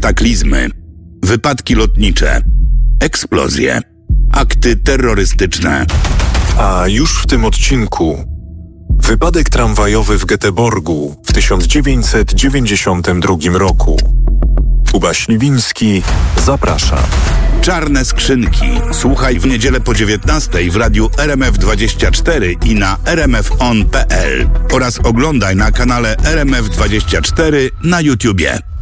kataklizmy, wypadki lotnicze, eksplozje, akty terrorystyczne. A już w tym odcinku wypadek tramwajowy w Göteborgu w 1992 roku. Kuba Śliwiński zaprasza. Czarne skrzynki. Słuchaj w niedzielę po 19:00 w radiu RMF24 i na rmfon.pl oraz oglądaj na kanale RMF24 na YouTubie.